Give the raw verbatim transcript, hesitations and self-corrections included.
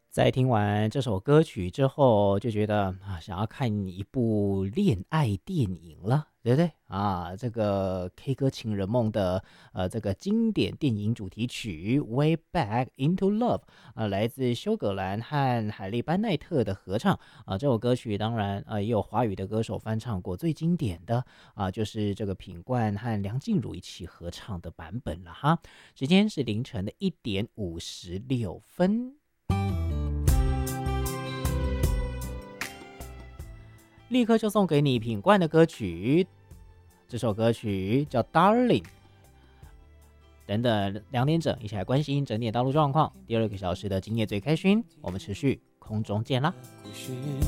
在听完这首歌曲之后，就觉得啊，想要看一部恋爱电影了，对不对啊？这个 K 歌情人梦的呃这个经典电影主题曲《Way Back Into Love》呃，来自休葛兰和海莉班奈特的合唱啊。这首歌曲当然呃也有华语的歌手翻唱过，最经典的啊就是这个品冠和梁静茹一起合唱的版本了哈。时间是凌晨的一点五十六分。立刻就送给你品冠的歌曲，这首歌曲叫《Darling》。等等两点整，一起来关心整点道路状况。第二个小时的今夜最开心，我们持续空中见啦。